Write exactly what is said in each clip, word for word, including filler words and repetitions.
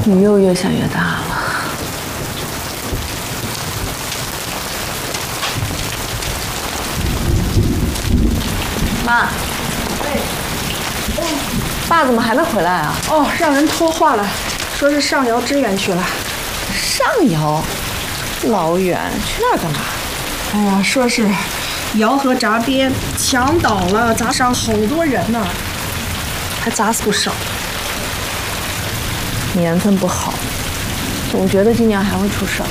你又越想越大了。妈，爸怎么还没回来啊？ 哦，让人托话了，说是上窑支援去了。 上窑，老远，去那儿干嘛？ 哎呀，说是窑河闸边墙倒了，砸伤好多人呢，还砸死不少。 年份不好，总觉得今年还会出事儿。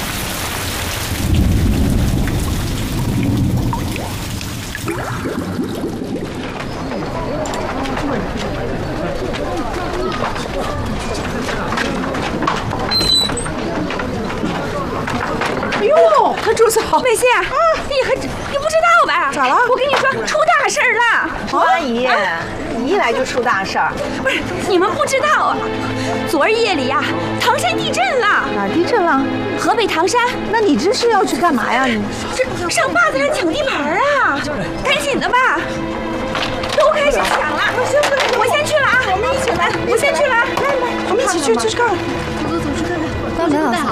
哎呦，他柱子好， 美心啊，你还你不知道吧？ 咋了？ 我跟你说，出大事儿了！ 朱阿姨，你一来就出大事儿。 不是你们不知道啊，昨儿夜里呀，唐山地震了。 哪儿地震了？ 河北唐山。 那你这是要去干嘛呀？你这上坝子上抢地盘啊！赶紧的吧，都开始抢了。我先去了啊，我们一起来，我先去了。来来， 我们一起去去看看。 走走走，去看看。 大梅老师。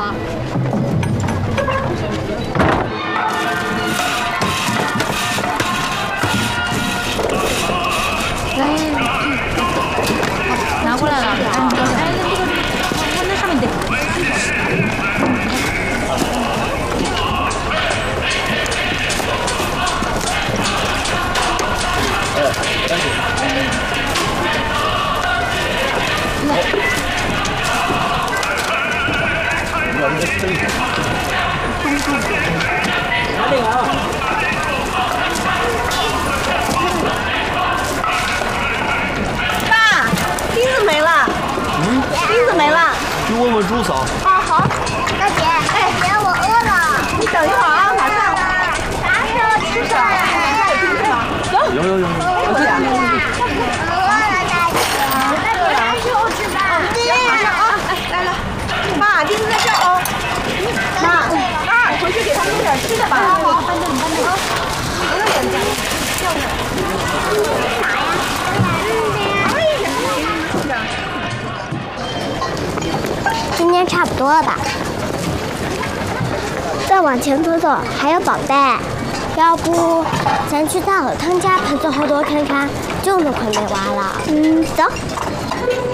来，拿过来了。哎，那个，看那上面得。 爸，钉子没了。嗯，钉子没了。 去问问朱嫂。 啊，好。大姐，哎，姐，我饿了。你等一会儿啊，马上。啥时候吃饭呀？走。 有有有有。 我去。饿了，大姐。大姐，啥时候吃饭？行，马上啊。哎，来了。妈，钉子在这哦。妈，妈，回去给他弄点吃的吧。好，搬这里，搬这里。不用人家。叫着。啥呀？ 今天差不多了吧？再往前走走，还有宝贝。要不咱去大火汤家盆子后多看看，就那块没挖了。嗯，走。